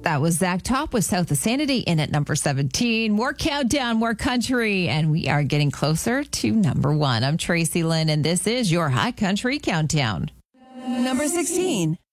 That was Zach Top with South of Sanity in at number 17. More countdown, more country, and we are getting closer to number 1. I'm Tracy Lynn, and this is your High Country Countdown. Number 16.